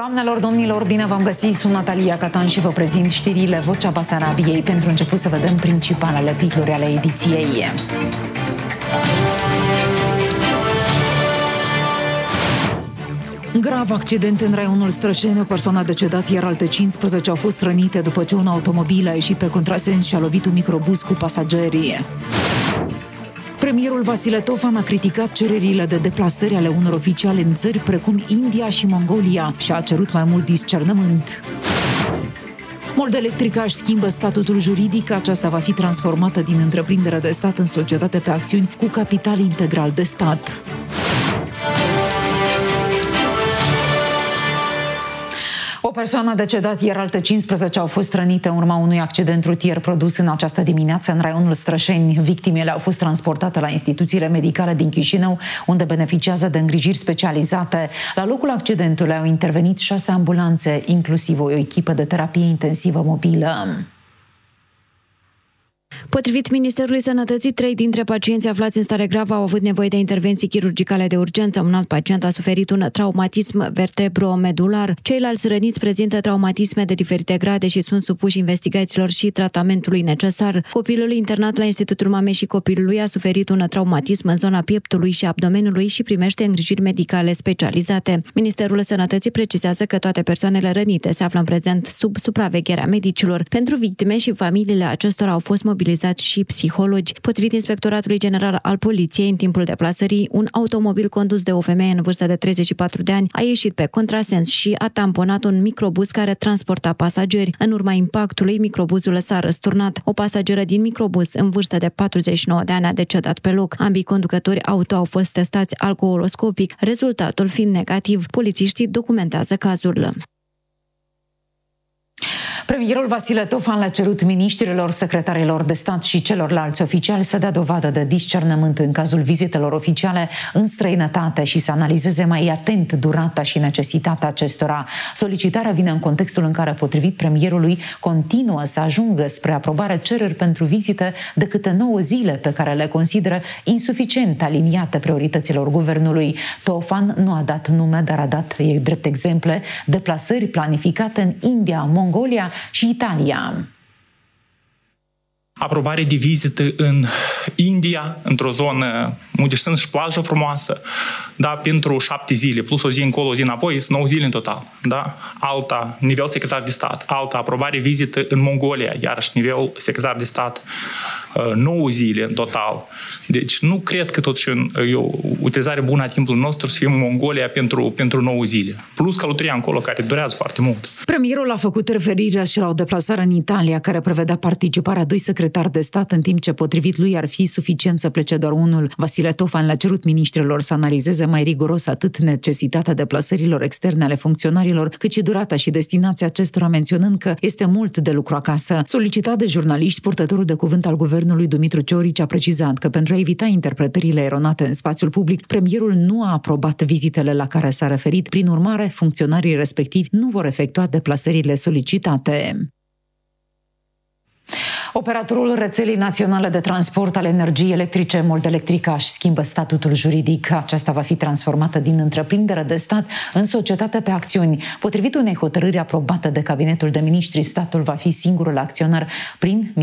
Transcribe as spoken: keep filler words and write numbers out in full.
Doamnelor, domnilor, bine v-am găsit, sunt Natalia Catan și vă prezint știrile Vocea Basarabiei. Pentru început să vedem principalele titluri ale ediției. Grav accident în raionul Strășeni, o persoană a decedat, iar alte cincisprezece au fost rănite după ce un automobil a ieșit pe contrasens și a lovit un microbuz cu pasagerii. Premierul Vasile Tofan a criticat cererile de deplasări ale unor oficiali în țări precum India și Mongolia și a cerut mai mult discernământ. Mold Electrica își schimbă statutul juridic, aceasta va fi transformată din întreprindere de stat în societate pe acțiuni cu capital integral de stat. O persoană a decedat, iar alte cincisprezece au fost rănite în urma unui accident rutier produs în această dimineață în raionul Strășeni. Victimele au fost transportate la instituțiile medicale din Chișinău, unde beneficiază de îngrijiri specializate. La locul accidentului au intervenit șase ambulanțe, inclusiv o echipă de terapie intensivă mobilă. Potrivit Ministerului Sănătății, trei dintre pacienții aflați în stare gravă au avut nevoie de intervenții chirurgicale de urgență. Un alt pacient a suferit un traumatism vertebromedular. Ceilalți răniți prezintă traumatisme de diferite grade și sunt supuși investigațiilor și tratamentului necesar. Copilul internat la Institutul Mamei și Copilului a suferit un traumatism în zona pieptului și abdomenului și primește îngrijiri medicale specializate. Ministerul Sănătății precizează că toate persoanele rănite se află în prezent sub supravegherea medicilor. Pentru victime și familiile acestora au fost mobilizați și psihologi. Potrivit Inspectoratului General al Poliției, în timpul deplasării, un automobil condus de o femeie în vârstă de treizeci și patru de ani a ieșit pe contrasens și a tamponat un microbuz care transporta pasageri. În urma impactului, microbuzul s-a răsturnat. O pasageră din microbuz, în vârstă de patruzeci și nouă de ani, a decedat pe loc. Ambii conducători auto au fost testați alcooloscopic, rezultatul fiind negativ. Polițiștii documentează cazul. Premierul Vasile Tofan le-a cerut miniștrilor, secretarilor de stat și celorlalți oficiali să dea dovadă de discernământ în cazul vizitelor oficiale în străinătate și să analizeze mai atent durata și necesitatea acestora. Solicitarea vine în contextul în care, potrivit premierului, continuă să ajungă spre aprobare cereri pentru vizite de câte nouă zile, pe care le consideră insuficient aliniate priorităților guvernului. Tofan nu a dat nume, dar a dat drept exemple deplasări planificate în India, Mongolia și Italia. Aprobare de vizită în India, într-o zonă unde sunt și plajă frumoasă, da, pentru șapte zile, plus o zi încolo, o zi înapoi, sunt nouă zile în total. Da? Alta, nivel secretar de stat. Alta, aprobare vizită în Mongolia, iarăși nivel secretar de stat, nouă zile în total. Deci nu cred că totuși e o utilizare bună a timpului nostru să fim în Mongolia pentru, pentru nouă zile. Plus călătoria încolo, care durează foarte mult. Premierul a făcut referire și la o deplasare în Italia, care prevedea participarea doi secretari de stat, în timp ce potrivit lui ar fi suficient să plece doar unul. Vasile Tofan le-a cerut miniștrilor să analizeze mai riguros atât necesitatea deplasărilor externe ale funcționarilor, cât și durata și destinația acestora, menționând că este mult de lucru acasă. Solicitat de jurnaliști, purtătorul de cuvânt al guvernului Dumitru Ciorici a precizat că pentru a evita interpretările eronate în spațiul public, premierul nu a aprobat vizitele la care s-a referit. Prin urmare, funcționarii respectivi nu vor efectua deplasările solicitate. Operatorul rețelei naționale de transport al energiei electrice, Mold Electrica, își schimbă statutul juridic. Aceasta va fi transformată din întreprindere de stat în societate pe acțiuni. Potrivit unei hotărâri aprobate de Cabinetul de Miniștri, statul va fi singurul acționar prin